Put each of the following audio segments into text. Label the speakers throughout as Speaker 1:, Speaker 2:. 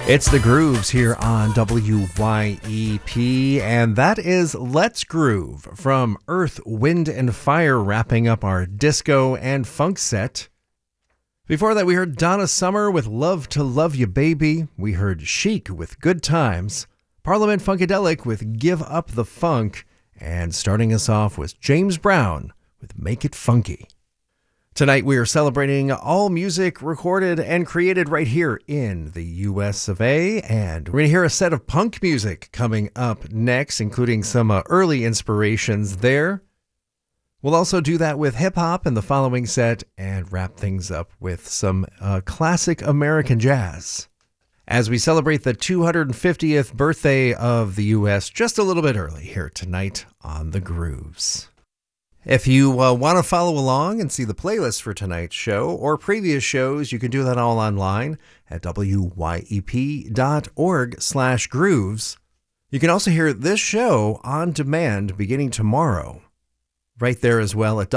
Speaker 1: It's the Grooves here on WYEP, and that is Let's Groove from Earth, Wind, and Fire, wrapping up our disco and funk set. Before that, we heard Donna Summer with Love to Love You Baby. We heard Chic with Good Times, Parliament Funkadelic with Give Up the Funk, and starting us off was James Brown with Make It Funky. Tonight we are celebrating all music recorded and created right here in the US of A, and we're going to hear a set of punk music coming up next, including some early inspirations there. We'll also do that with hip-hop in the following set and wrap things up with some classic American jazz as we celebrate the 250th birthday of the US just a little bit early here tonight on The Grooves. If you want to follow along and see the playlist for tonight's show or previous shows, you can do that all online at wyep.org/grooves. You can also hear this show on demand beginning tomorrow, right there as well at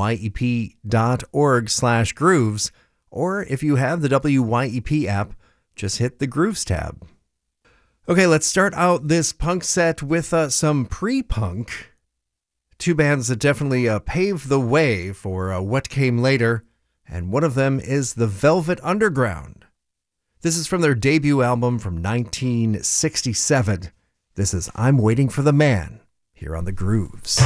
Speaker 1: wyep.org/grooves. Or if you have the WYEP app, just hit the Grooves tab. Okay, let's start out this punk set with some pre-punk. Two bands that definitely paved the way for what came later, and one of them is the Velvet Underground. This is from their debut album from 1967. This is I'm Waiting for the Man, here on The Grooves.